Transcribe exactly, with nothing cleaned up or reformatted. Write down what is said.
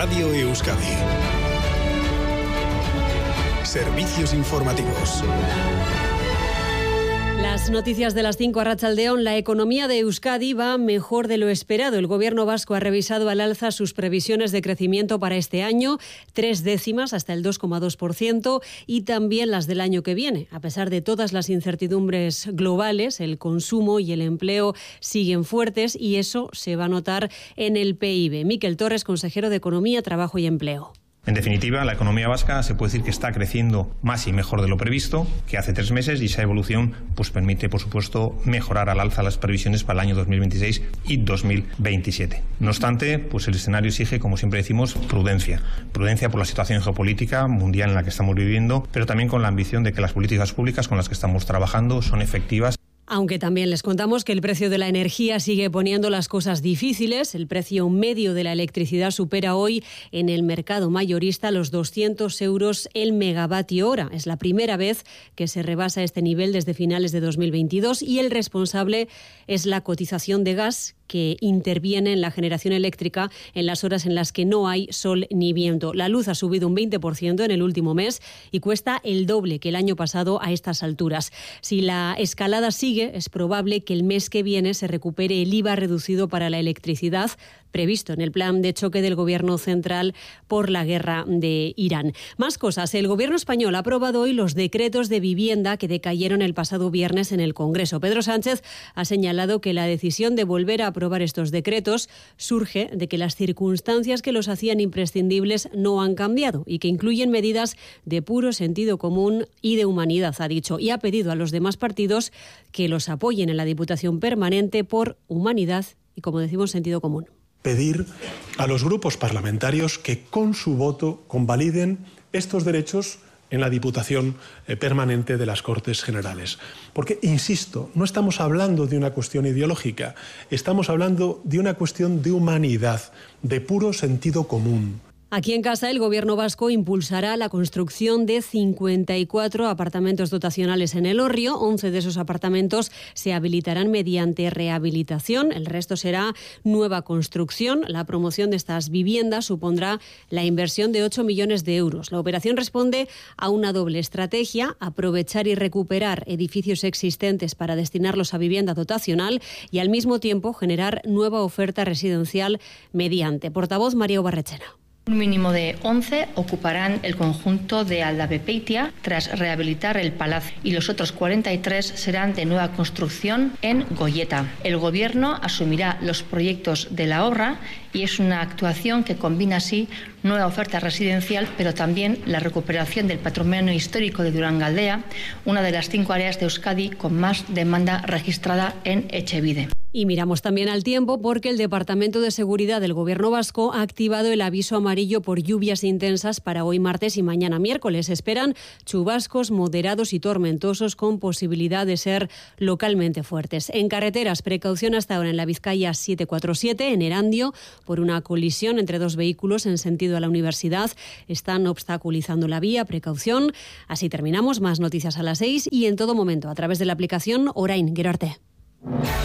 Radio Euskadi. Servicios informativos. Las noticias de las cinco a Arratsaldeon. La economía de Euskadi va mejor de lo esperado. El gobierno vasco ha revisado al alza sus previsiones de crecimiento para este año, tres décimas hasta el dos coma dos por ciento, y también las del año que viene. A pesar de todas las incertidumbres globales, el consumo y el empleo siguen fuertes y eso se va a notar en el P I B. Miquel Torres, consejero de Economía, Trabajo y Empleo. En definitiva, la economía vasca se puede decir que está creciendo más y mejor de lo previsto, que hace tres meses, y esa evolución pues permite, por supuesto, mejorar al alza las previsiones para el año dos mil veintiséis y dos mil veintisiete. No obstante, pues el escenario exige, como siempre decimos, prudencia. Prudencia por la situación geopolítica mundial en la que estamos viviendo, pero también con la ambición de que las políticas públicas con las que estamos trabajando son efectivas. Aunque también les contamos que el precio de la energía sigue poniendo las cosas difíciles. El precio medio de la electricidad supera hoy en el mercado mayorista los doscientos euros el megavatio hora. Es la primera vez que se rebasa este nivel desde finales de dos mil veintidós y el responsable es la cotización de gas, que interviene en la generación eléctrica en las horas en las que no hay sol ni viento. La luz ha subido un veinte por ciento en el último mes y cuesta el doble que el año pasado a estas alturas. Si la escalada sigue, es probable que el mes que viene se recupere el I V A reducido para la electricidad previsto en el plan de choque del Gobierno central por la guerra de Irán. Más cosas. El Gobierno español ha aprobado hoy los decretos de vivienda que decayeron el pasado viernes en el Congreso. Pedro Sánchez ha señalado que la decisión de volver a aprobar estos decretos surge de que las circunstancias que los hacían imprescindibles no han cambiado y que incluyen medidas de puro sentido común y de humanidad, ha dicho, y ha pedido a los demás partidos que los apoyen en la Diputación Permanente por humanidad y, como decimos, sentido común. Pedir a los grupos parlamentarios que con su voto convaliden estos derechos en la Diputación Permanente de las Cortes Generales. Porque, insisto, no estamos hablando de una cuestión ideológica, estamos hablando de una cuestión de humanidad, de puro sentido común. Aquí en casa, el Gobierno vasco impulsará la construcción de cincuenta y cuatro apartamentos dotacionales en Elorrio. once de esos apartamentos se habilitarán mediante rehabilitación. El resto será nueva construcción. La promoción de estas viviendas supondrá la inversión de ocho millones de euros. La operación responde a una doble estrategia: aprovechar y recuperar edificios existentes para destinarlos a vivienda dotacional y, al mismo tiempo, generar nueva oferta residencial mediante. Portavoz María Ubarrechena. Un mínimo de once ocuparán el conjunto de Aldabepeitia tras rehabilitar el palacio y los otros cuarenta y tres serán de nueva construcción en Goyeta. El Gobierno asumirá los proyectos de la obra y es una actuación que combina así nueva oferta residencial, pero también la recuperación del patrimonio histórico de Durangaldea, una de las cinco áreas de Euskadi con más demanda registrada en Etxebide. Y miramos también al tiempo, porque el Departamento de Seguridad del Gobierno vasco ha activado el aviso amarillo por lluvias intensas para hoy martes y mañana miércoles. Esperan chubascos moderados y tormentosos con posibilidad de ser localmente fuertes. En carreteras, precaución hasta ahora en la Vizcaya setecientos cuarenta y siete, en Erandio, por una colisión entre dos vehículos en sentido a la universidad. Están obstaculizando la vía, precaución. Así terminamos. Más noticias a las seis y en todo momento a través de la aplicación Orain. Gero arte.